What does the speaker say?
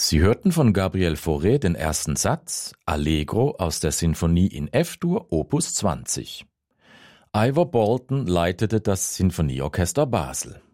Sie hörten von Gabriel Fauré den ersten Satz Allegro aus der Sinfonie in F-Dur Opus 20. Ivor Bolton leitete das Sinfonieorchester Basel.